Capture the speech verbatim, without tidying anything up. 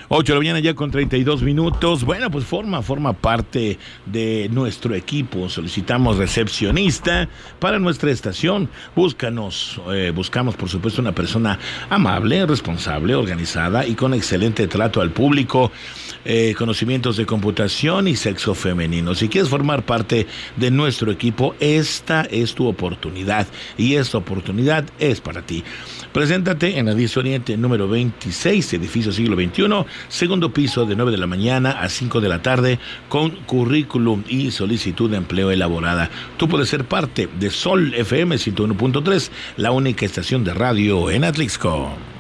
ocho de la mañana ya con treinta y dos minutos. Bueno, pues forma, forma parte de nuestro equipo. Solicitamos recepcionista para nuestra estación. Búscanos, eh, buscamos por supuesto una persona amable, responsable, organizada y con excelente trato al público, eh, conocimientos de computación y sexo femenino. Si quieres formar parte de nuestro equipo, esta es tu oportunidad y esta oportunidad es para ti. Preséntate en la diez Oriente número veintiséis, edificio siglo veintiuno, segundo piso, de nueve de la mañana a cinco de la tarde, con currículum y solicitud de empleo elaborada. Tú puedes ser parte de Sol F M ciento uno punto tres, la única estación de radio en Atlixco.